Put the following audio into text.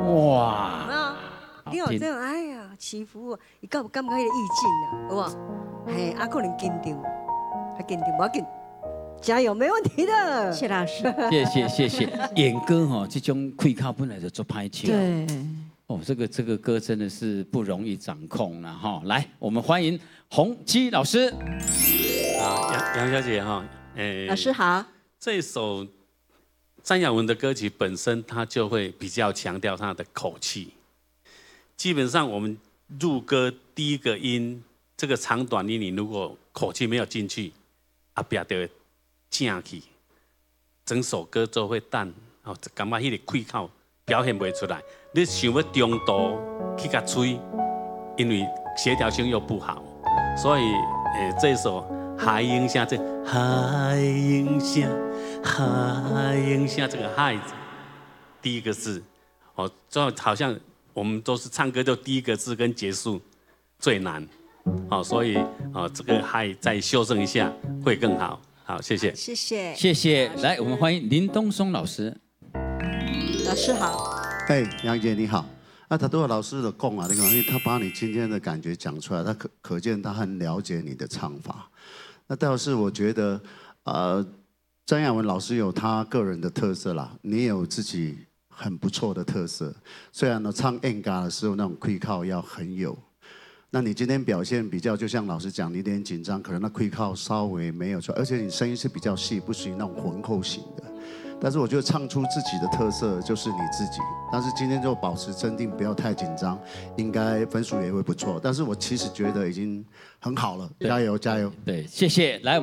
哇， 你有这样，哎呀，欺负我，你感觉迄个意境啊，有无？嘿，啊，可能紧张，还紧张，不要紧，加油，没问题的。 谢老师。 谢谢。演歌哈，这种开口本来就做拍球。 对。 哦，这个歌真的是不容易掌控了哈。来，我们欢迎洪基老师。 杨小姐哈， 老师好。 这首张雅文的歌曲本身，它就会比较强调它的口气。基本上我们入歌第一个音，这个长短音，你如果口气没有进去，后边就会正去，整首歌就会淡，哦，感觉迄个开口表现不出来。你想要中度去甲吹，因为协调性又不好，所以这首海音下这海音下海音下这个海字，第一个字，哦，就好像我们都是唱歌就第一个字跟结束最难，哦，所以这个海再修正一下会更好。好，谢谢。 谢谢。 谢谢。来，我们欢迎林东松老师。 老师好。 杨姐你好。那他都有老师的供啊，因为他把你今天的感觉讲出来，他可见他很了解你的唱法。那倒是我觉得，张雅文老师有他个人的特色啦，你也有自己很不错的特色。虽然呢唱演歌的时候那种开口要很有，那你今天表现比较就像老师讲，你有点紧张，可能那开口稍微没有出来，而且你声音是比较细，不属于那种浑厚型的。但是我觉得唱出自己的特色就是你自己，但是今天就保持镇定，不要太紧张，应该分数也会不错。但是我其实觉得已经很好了，加油加油！ 对，谢谢。来。